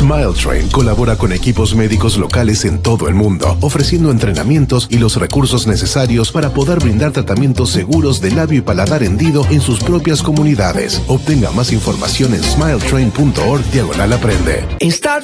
Smile Train colabora con equipos médicos locales en todo el mundo, ofreciendo entrenamientos y los recursos necesarios para poder brindar tratamientos seguros de labio y paladar hendido en sus propias comunidades. Obtenga más información en smiletrain.org/aprende. Start